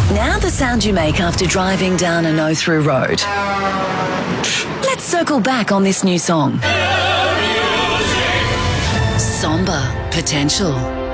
Now the sound you make after driving down a no-through road. Let's circle back on this new song. Somber Potential.